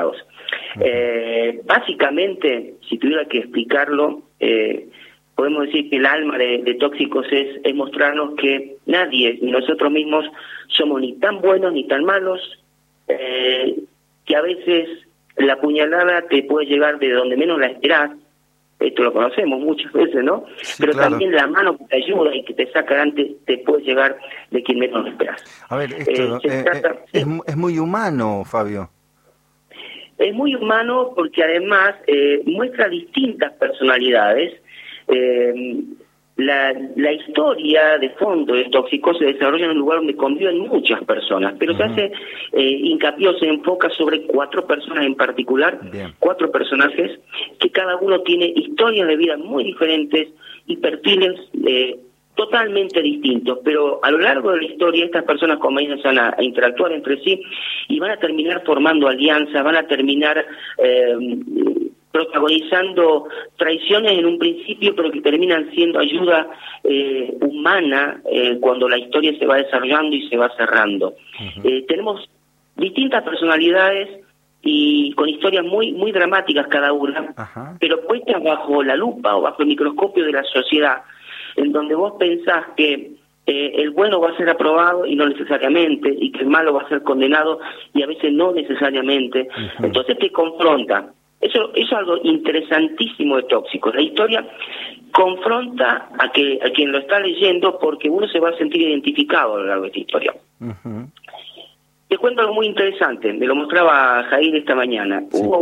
limitados. Básicamente, si tuviera que explicarlo, podemos decir que el alma de Tóxicos es mostrarnos que nadie, ni nosotros mismos, somos ni tan buenos ni tan malos, que a veces la puñalada te puede llegar de donde menos la esperás. Esto lo conocemos muchas veces, ¿no? Sí, pero claro. También la mano que te ayuda y que te saca adelante te puede llegar de quien menos lo esperás. A ver, esto es muy humano, Fabio. Es muy humano porque además muestra distintas personalidades. La historia de fondo de Tóxicos se desarrolla en un lugar donde conviven muchas personas, pero se hace hincapié o se enfoca sobre 4 personas en particular. Bien. 4 personajes que cada uno tiene historias de vida muy diferentes y perfiles totalmente distintos, pero a lo largo de la historia estas personas comienzan a interactuar entre sí y van a terminar formando alianzas, van a terminar protagonizando traiciones en un principio, pero que terminan siendo ayuda humana cuando la historia se va desarrollando y se va cerrando. Tenemos distintas personalidades y con historias muy dramáticas cada una, pero puestas bajo la lupa o bajo el microscopio de la sociedad, en donde vos pensás que el bueno va a ser aprobado y no necesariamente, y que el malo va a ser condenado y a veces no necesariamente. Entonces te confronta. Eso es algo interesantísimo de Tóxicos. La historia confronta a quien lo está leyendo porque uno se va a sentir identificado a lo largo de esta historia. Te cuento algo muy interesante, me lo mostraba Jair esta mañana. Sí. Hubo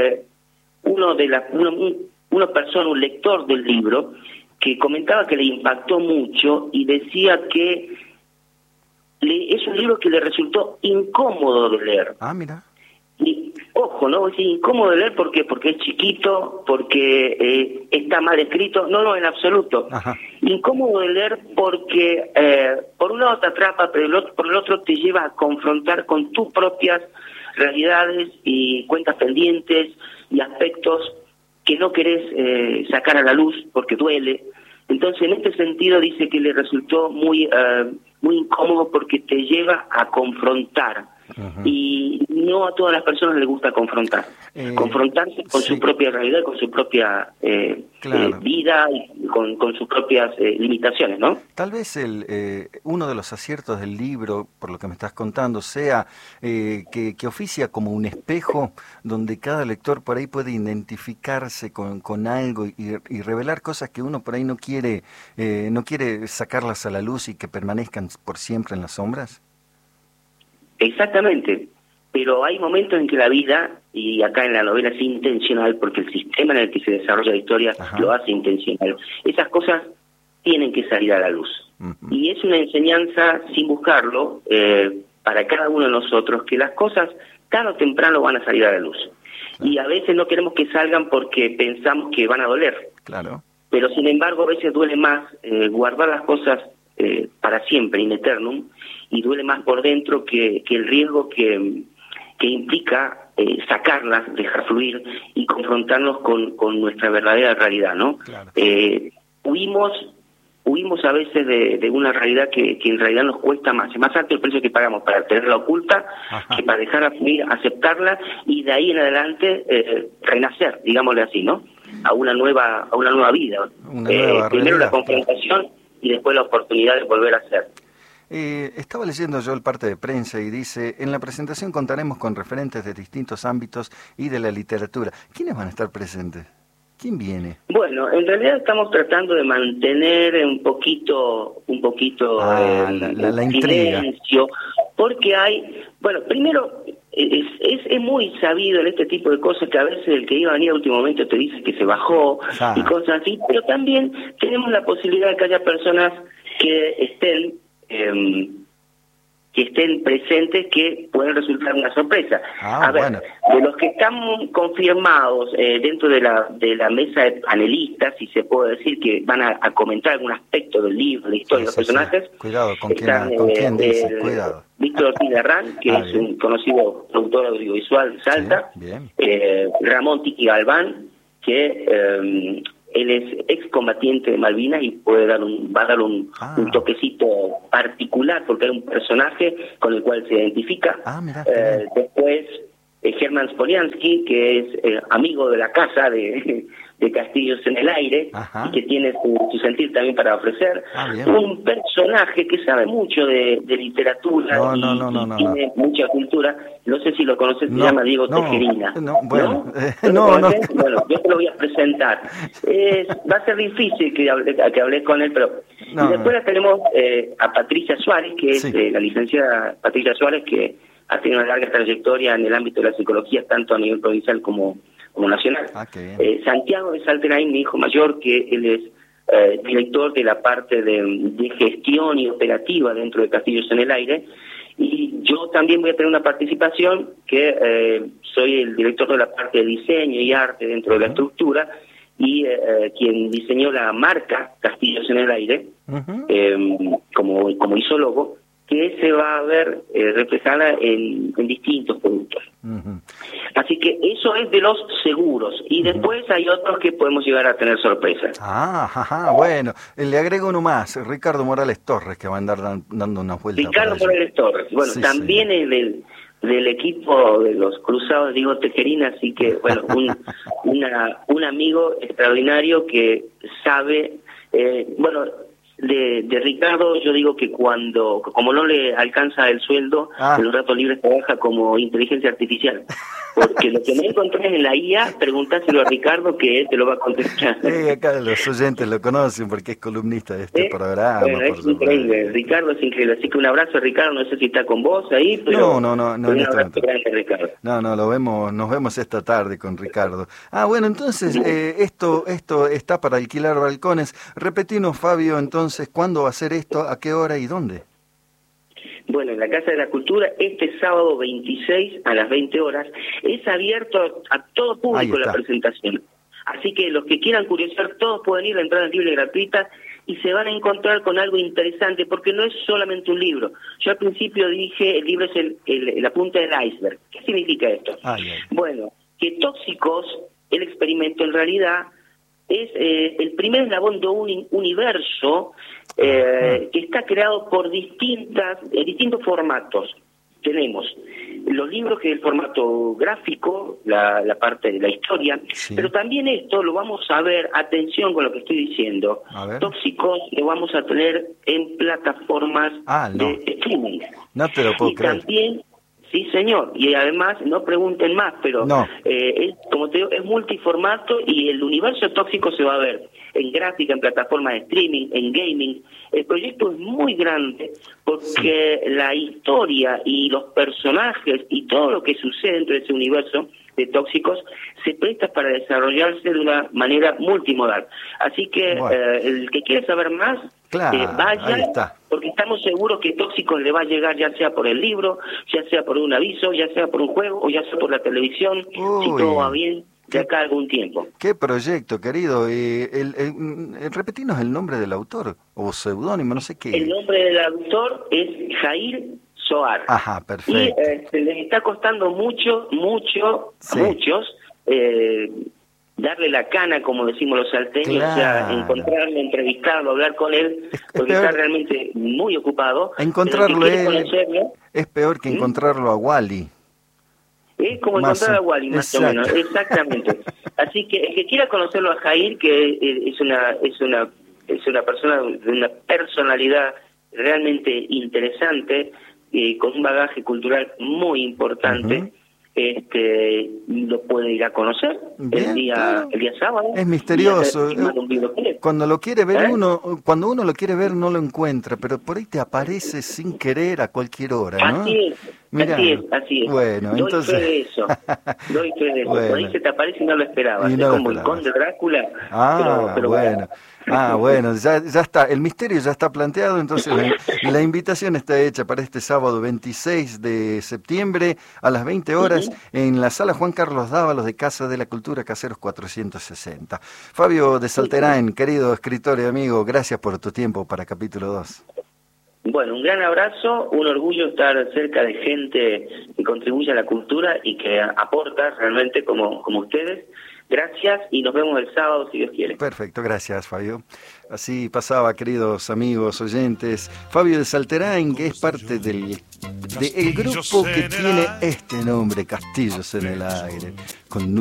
una persona, un lector del libro, que comentaba que le impactó mucho y decía que es un libro que le resultó incómodo de leer. Ah, mira. Y, ojo, ¿no? Es incómodo de leer, ¿por qué? Porque es chiquito, porque está mal escrito. No, en absoluto. Ajá. Incómodo de leer porque por un lado te atrapa, pero por el otro te lleva a confrontar con tus propias realidades y cuentas pendientes y aspectos que no querés sacar a la luz porque duele. Entonces, en este sentido, dice que le resultó muy incómodo porque te lleva a confrontar. Y no a todas las personas les gusta confrontarse con su propia realidad, con su propia vida y con sus propias limitaciones, ¿no? Tal vez uno de los aciertos del libro, por lo que me estás contando, sea que oficia como un espejo donde cada lector por ahí puede identificarse con algo y revelar cosas que uno por ahí no quiere sacarlas a la luz y que permanezcan por siempre en las sombras. Exactamente, pero hay momentos en que la vida, y acá en la novela es intencional, porque el sistema en el que se desarrolla la historia lo hace intencional, esas cosas tienen que salir a la luz. Y es una enseñanza, sin buscarlo, para cada uno de nosotros, que las cosas tarde o temprano van a salir a la luz. Y a veces no queremos que salgan porque pensamos que van a doler. Claro. Pero sin embargo a veces duele más guardar las cosas para siempre, in eternum, y duele más por dentro que el riesgo que implica sacarlas, dejar fluir y confrontarnos con nuestra verdadera realidad, ¿no? Claro. Huimos a veces de una realidad que en realidad nos cuesta más. Es más alto el precio que pagamos para tenerla oculta que para dejarla fluir, aceptarla y de ahí en adelante renacer, digámosle así, ¿no? A una nueva vida. Primero la confrontación y después la oportunidad de volver a ser. Estaba leyendo yo el parte de prensa y dice, en la presentación contaremos con referentes de distintos ámbitos y de la literatura. ¿Quiénes van a estar presentes? ¿Quién viene? Bueno, en realidad estamos tratando de mantener un poquito la intriga. Silencio, porque primero es muy sabido en este tipo de cosas que a veces el que iba a venir a último momento te dice que se bajó y cosas así, pero también tenemos la posibilidad de que haya personas que estén presentes que pueden resultar una sorpresa. De los que están confirmados dentro de la mesa de panelistas, si se puede decir que van a comentar algún aspecto del libro, de la historia de los personajes. Sí. Cuidado, ¿con quién dice? Cuidado. Víctor Ortiz Larrán, que es un conocido productor audiovisual de Salta. Ramón Tiki Galván, que él es excombatiente de Malvinas y va a dar un toquecito particular porque es un personaje con el cual se identifica. Mira, después Germán Spoliansky, que es amigo de la casa de Castillos en el Aire, Ajá. y que tiene su sentir también para ofrecer. Bien. Un personaje que sabe mucho de literatura y tiene mucha cultura. No sé si lo conoces, se llama Diego Tejerina. Bueno, Bueno, yo te lo voy a presentar. Va a ser difícil que hables con él, pero... y después tenemos a Patricia Suárez, que es la licenciada Patricia Suárez, que ha tenido una larga trayectoria en el ámbito de la psicología, tanto a nivel provincial como nacional. Santiago de Salterain, mi hijo mayor, que él es director de la parte de gestión y operativa dentro de Castillos en el Aire, y yo también voy a tener una participación, que soy el director de la parte de diseño y arte dentro de la estructura, y quien diseñó la marca Castillos en el Aire, como isólogo, que se va a ver reflejada en distintos productos. Así que eso es de los seguros. Y después hay otros que podemos llegar a tener sorpresas. Bueno. Le agrego uno más, Ricardo Morales Torres, que va a andar dando una vuelta. Ricardo Morales Torres. Bueno, también es del equipo de los Cruzados Diego Tejerina, así que, bueno, un amigo extraordinario que sabe... De Ricardo, yo digo que como no le alcanza el sueldo, en los ratos libres trabaja como inteligencia artificial. Porque lo que me encontré en la IA, preguntáselo a Ricardo, que él te lo va a contestar. Acá los oyentes lo conocen porque es columnista de este programa. Bueno, es increíble. Ricardo es increíble. Así que un abrazo a Ricardo, no sé si está con vos ahí, pero... No, un abrazo grande, Ricardo. Nos vemos esta tarde con Ricardo. Bueno, entonces, esto está para alquilar balcones. Repetinos, Fabio, entonces, ¿cuándo va a ser esto? ¿A qué hora y dónde? Bueno, en la Casa de la Cultura, este sábado 26 a las 20 horas, es abierto a todo público la presentación. Así que los que quieran curiosear, todos pueden ir, la entrada es libre y gratuita, y se van a encontrar con algo interesante, porque no es solamente un libro. Yo al principio dije, el libro es la punta del iceberg. ¿Qué significa esto? Bueno, que Tóxicos, el experimento en realidad es el primer eslabón de un universo que está creado por distintos formatos. Tenemos los libros, que es el formato gráfico, la parte de la historia, pero también esto lo vamos a ver, atención con lo que estoy diciendo, Tóxicos lo vamos a tener en plataformas de streaming. No te lo puedo creer. También, sí, señor, y además, no pregunten más, pero como te digo, es multiformato, y el universo tóxico se va a ver en gráfica, en plataformas de streaming, en gaming. El proyecto es muy grande porque la historia y los personajes y todo lo que sucede dentro de ese universo de Tóxicos se presta para desarrollarse de una manera multimodal. Así que el que quiere saber más, vaya, porque estamos seguros que Tóxicos le va a llegar, ya sea por el libro, ya sea por un aviso, ya sea por un juego, o ya sea por la televisión, si todo va bien, de acá a algún tiempo. ¿Qué proyecto, querido? Repetinos el nombre del autor, o seudónimo, no sé qué. El nombre del autor es Jair Soar. Perfecto. Y les está costando mucho a muchos, darle la cana, como decimos los salteños, o sea, encontrarlo, entrevistarlo, hablar con él, porque está realmente muy ocupado. Encontrarlo es peor que encontrarlo a Wally. Es como encontrar a Wally, más o menos, exactamente. Así que el que quiera conocerlo a Jair, que es una persona de una personalidad realmente interesante, con un bagaje cultural muy importante, lo puede ir a conocer el día sábado. Es misterioso. Cuando lo quiere ver cuando uno lo quiere ver no lo encuentra, pero por ahí te aparece sin querer a cualquier hora, ¿no? Así es. Bueno, entonces... Doy fe de eso. Por ahí se te aparece y no lo esperabas. Es como el Conde Drácula. Pero bueno. Bueno, ya está, el misterio ya está planteado, entonces la invitación está hecha para este sábado 26 de septiembre a las 20 horas en la sala Juan Carlos Dávalos de Casa de la Cultura, Caseros 460. Fabio de Salterain, querido escritor y amigo, gracias por tu tiempo para Capítulo 2. Bueno, un gran abrazo, un orgullo estar cerca de gente que contribuye a la cultura y que aporta realmente como ustedes. Gracias y nos vemos el sábado si Dios quiere. Perfecto, gracias Fabio. Así pasaba, queridos amigos oyentes, Fabio de Salterain, que es parte del grupo que tiene este nombre, Castillos en el Aire, con